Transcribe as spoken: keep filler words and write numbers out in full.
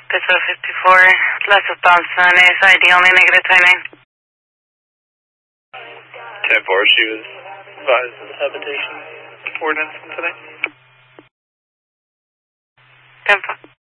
Pizza fifty-four, less of Thompson, A S I D only, negative twenty-nine. ten four, she was advised of habitation ordinance today. ten four.